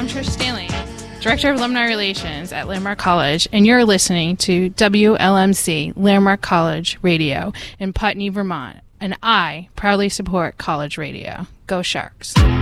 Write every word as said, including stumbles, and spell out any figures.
Trish Stanley, Director of Alumni Relations at Landmark College, and you're listening to W L M C, Landmark College Radio in Putney, Vermont, and I proudly support college radio. Go Sharks.